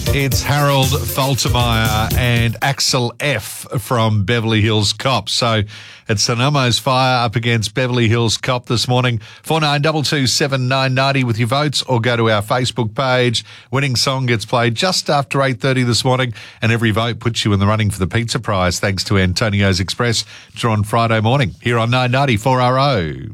It's Harold Faltermeyer and Axel F from Beverly Hills Cop. So it's Sanomo's Fire up against Beverly Hills Cop this morning. 49227990 with your votes, or go to our Facebook page. Winning song gets played just after 8:30 this morning, and every vote puts you in the running for the pizza prize thanks to Antonio's Express, drawn Friday morning here on 990 4RO.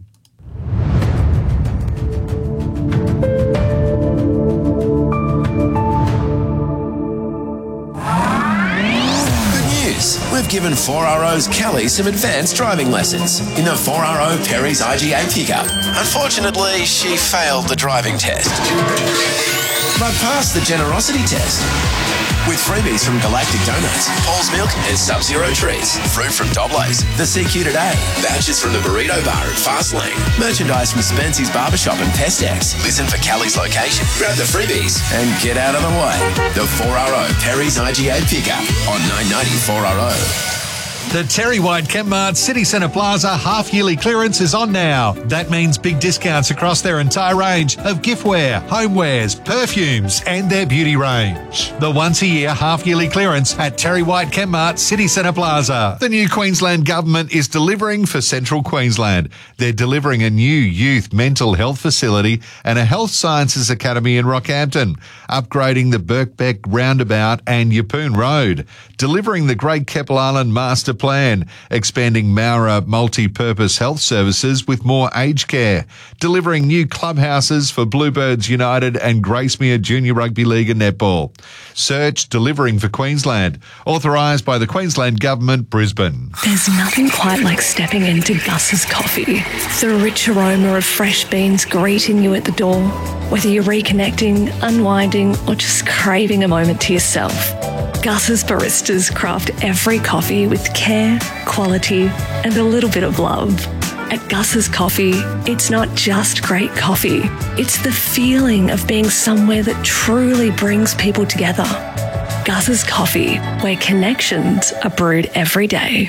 We've given 4RO's Kelly some advanced driving lessons in the 4RO Perry's IGA pickup. Unfortunately, she failed the driving test, but passed the generosity test. With freebies from Galactic Donuts, Paul's Milk and Sub-Zero Treats, fruit from Doblo's, the CQ Today, vouchers from the Burrito Bar at Fastlane, merchandise from Spency's Barbershop and Pestex. Listen for Kelly's location, grab the freebies, and get out of the way. The 4RO Perry's IGA pickup on 990 4RO. The Terry White Chemmart City Centre Plaza half-yearly clearance is on now. That means big discounts across their entire range of giftware, homewares, perfumes and their beauty range. The once-a-year half-yearly clearance at Terry White Chemmart City Centre Plaza. The new Queensland Government is delivering for Central Queensland. They're delivering a new youth mental health facility and a health sciences academy in Rockhampton, upgrading the Birkbeck Roundabout and Yeppoon Road, delivering the Great Keppel Island Master Plan, expanding Mowra multi-purpose health services with more aged care, delivering new clubhouses for Bluebirds United and Gracemere Junior Rugby League and Netball. Search Delivering for Queensland, authorised by the Queensland Government, Brisbane. There's nothing quite like stepping into Gus's Coffee. The rich aroma of fresh beans greeting you at the door. Whether you're reconnecting, unwinding, or just craving a moment to yourself, Gus's baristas craft every coffee with care, quality, and a little bit of love. At Gus's Coffee, it's not just great coffee. It's the feeling of being somewhere that truly brings people together. Gus's Coffee, where connections are brewed every day.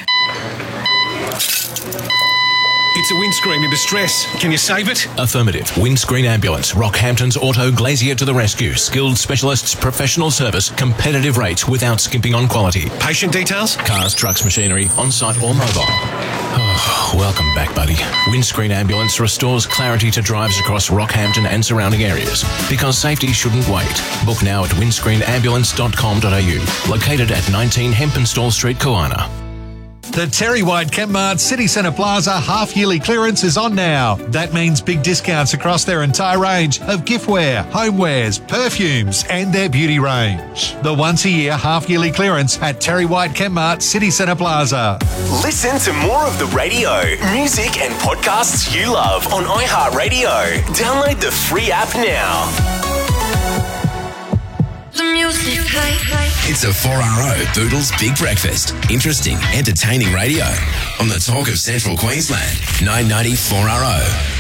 It's a windscreen in distress. Can you save it? Affirmative. Windscreen Ambulance. Rockhampton's Auto Glazier to the rescue. Skilled specialists, professional service, competitive rates without skimping on quality. Patient details? Cars, trucks, machinery, on-site or mobile. Oh, welcome back, buddy. Windscreen Ambulance restores clarity to drives across Rockhampton and surrounding areas. Because safety shouldn't wait. Book now at windscreenambulance.com.au. Located at 19 Hempenstall Street, Kawana. The Terry White Chemmart City Centre Plaza half-yearly clearance is on now. That means big discounts across their entire range of giftware, homewares, perfumes and their beauty range. The once-a-year half-yearly clearance at Terry White Chemmart City Centre Plaza. Listen to more of the radio, music and podcasts you love on iHeartRadio. Download the free app now. The music high. It's a 4RO Boodles Big Breakfast. Interesting, entertaining radio on the talk of Central Queensland. 990 4RO.